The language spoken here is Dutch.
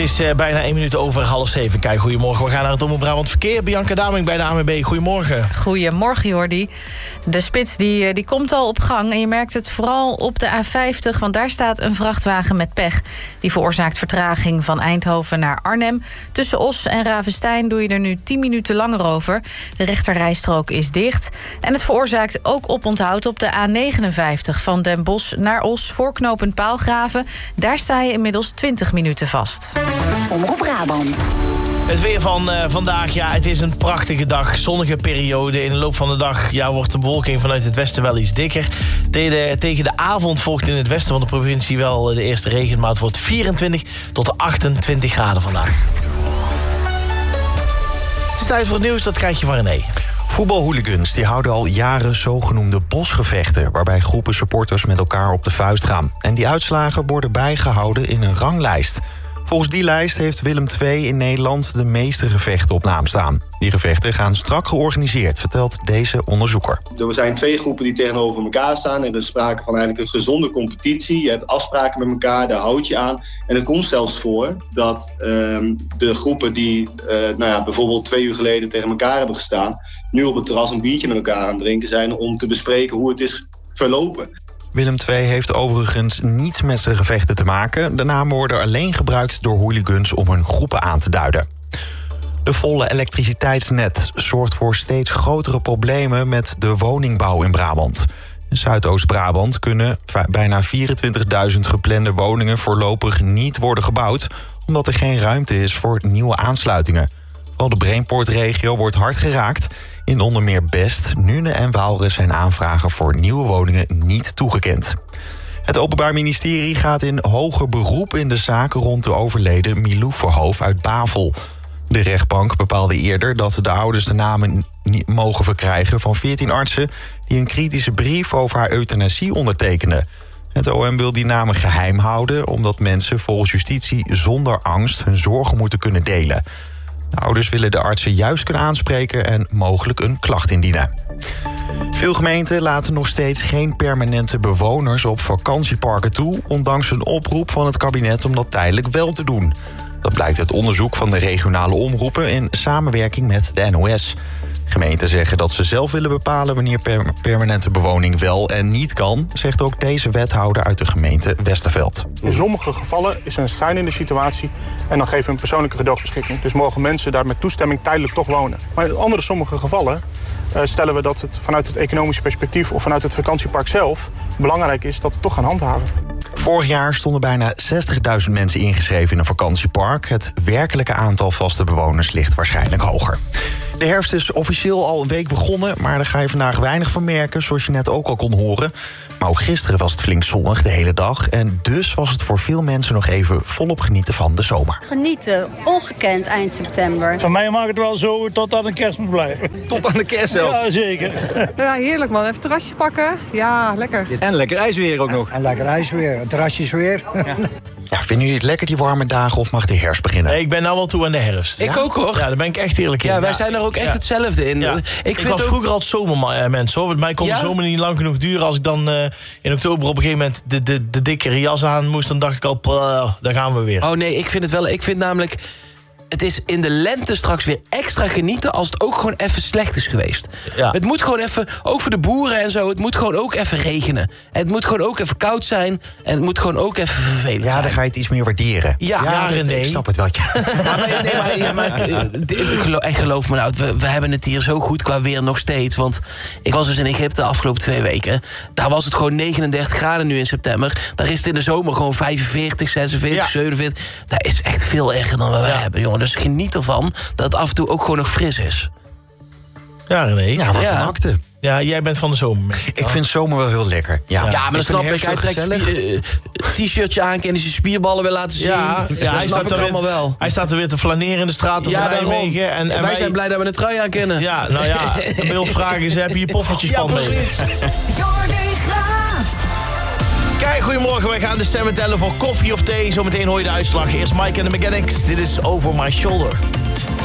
is bijna 1 minuut over 6:30. Kijk, goedemorgen. We gaan naar het Omroep Brabant Verkeer. Bianca Daming bij de ANWB. Goedemorgen. Goedemorgen, Jordi. De spits die komt al op gang. En je merkt het vooral op de A50, want daar staat een vrachtwagen met pech. Die veroorzaakt vertraging van Eindhoven naar Arnhem. Tussen Os en Ravenstein doe je er nu 10 minuten langer over. De rechterrijstrook is dicht. En het veroorzaakt ook oponthoud op de A59 van Den Bosch naar Os voor knooppunt Paalgraven. Daar sta je inmiddels 20 minuten vast. Omroep Brabant. Het weer van vandaag, het is een prachtige dag. Zonnige periode. In de loop van de dag wordt de bewolking vanuit het westen wel iets dikker. Tegen de avond volgt in het westen van de provincie wel de eerste regen. Maar het wordt 24 tot 28 graden vandaag. Het is tijd voor het nieuws, dat krijg je van René. Voetbalhooligans die houden al jaren zogenoemde bosgevechten, waarbij groepen supporters met elkaar op de vuist gaan. En die uitslagen worden bijgehouden in een ranglijst. Volgens die lijst heeft Willem II in Nederland de meeste gevechten op naam staan. Die gevechten gaan strak georganiseerd, vertelt deze onderzoeker. Er zijn 2 groepen die tegenover elkaar staan. Er is sprake van eigenlijk een gezonde competitie. Je hebt afspraken met elkaar, daar houd je aan. En het komt zelfs voor dat de groepen die bijvoorbeeld 2 uur geleden tegen elkaar hebben gestaan, nu op het terras een biertje met elkaar aan het drinken zijn om te bespreken hoe het is verlopen. Willem II heeft overigens niets met zijn gevechten te maken. De namen worden alleen gebruikt door hooligans om hun groepen aan te duiden. De volle elektriciteitsnet zorgt voor steeds grotere problemen met de woningbouw in Brabant. In Zuidoost-Brabant kunnen bijna 24.000 geplande woningen voorlopig niet worden gebouwd, omdat er geen ruimte is voor nieuwe aansluitingen. Vooral de Brainport-regio wordt hard geraakt. In onder meer Best, Nune en Waalre zijn aanvragen voor nieuwe woningen niet toegekend. Het Openbaar Ministerie gaat in hoger beroep in de zaak rond de overleden Milou Verhoof uit Bavel. De rechtbank bepaalde eerder dat de ouders de namen niet mogen verkrijgen van 14 artsen die een kritische brief over haar euthanasie ondertekenden. Het OM wil die namen geheim houden omdat mensen volgens justitie zonder angst hun zorgen moeten kunnen delen. De ouders willen de artsen juist kunnen aanspreken en mogelijk een klacht indienen. Veel gemeenten laten nog steeds geen permanente bewoners op vakantieparken toe, ondanks een oproep van het kabinet om dat tijdelijk wel te doen. Dat blijkt uit onderzoek van de regionale omroepen in samenwerking met de NOS. Gemeenten zeggen dat ze zelf willen bepalen wanneer permanente bewoning wel en niet kan, zegt ook deze wethouder uit de gemeente Westerveld. In sommige gevallen is er een schrijnende situatie en dan geven we een persoonlijke gedoogbeschikking. Dus mogen mensen daar met toestemming tijdelijk toch wonen. Maar in andere sommige gevallen stellen we dat het vanuit het economische perspectief of vanuit het vakantiepark zelf belangrijk is dat we toch gaan handhaven. Vorig jaar stonden bijna 60.000 mensen ingeschreven in een vakantiepark. Het werkelijke aantal vaste bewoners ligt waarschijnlijk hoger. De herfst is officieel al een week begonnen, maar daar ga je vandaag weinig van merken, zoals je net ook al kon horen. Maar ook gisteren was het flink zonnig de hele dag en dus was het voor veel mensen nog even volop genieten van de zomer. Genieten, ongekend eind september. Van mij mag het wel zo tot aan de kerst moet blijven. Tot aan de kerst zelfs? Ja, zeker. Ja, heerlijk man. Even terrasje pakken. Ja, lekker. En lekker ijsweer ook nog. En lekker ijsweer, het terrasje is weer. Ja, vinden jullie het lekker die warme dagen of mag de herfst beginnen? Ik ben nou wel toe aan de herfst. Ik ook hoor. Ja, daar ben ik echt eerlijk in. Ja, wij zijn er ook echt hetzelfde in. Ja. Ik was vroeger altijd zomermens hoor. Bij mij kon de zomer niet lang genoeg duren. Als ik dan in oktober op een gegeven moment de dikkere jas aan moest, dan dacht ik al, daar gaan we weer. Oh nee, ik vind het wel. Ik vind namelijk, het is in de lente straks weer extra genieten als het ook gewoon even slecht is geweest. Ja. Het moet gewoon even, ook voor de boeren en zo, het moet gewoon ook even regenen. En het moet gewoon ook even koud zijn. En het moet gewoon ook even vervelend zijn. Ja, dan ga je het iets meer waarderen. Ja, René. Ik snap het wel. En geloof me nou, we hebben het hier zo goed qua weer nog steeds. Want ik was dus in Egypte de afgelopen 2 weken. Daar was het gewoon 39 graden nu in september. Daar is het in de zomer gewoon 45, 46, 47. Dat is echt veel erger dan wat wij hebben, jongen. Dus geniet ervan dat het af en toe ook gewoon nog fris is. Ja, René. Ja, wat een akte. Ja, jij bent van de zomer. Ik vind zomer wel heel lekker. Ja, maar dan snap ik. Hij trekt t-shirtje aan en zijn spierballen wil laten zien. Ja, hij staat er allemaal wel. Hij staat er weer te flaneren in de straten van Nijmegen. En wij zijn blij dat we een trui aan kennen. Ja, nou ja. Bij ons vragen is, heb je je poffertjespand mee? Kijk, goedemorgen. Wij gaan de stemmen tellen voor koffie of thee. Zometeen hoor je de uitslag. Eerst Mike en de Mechanics. Dit is Over My Shoulder.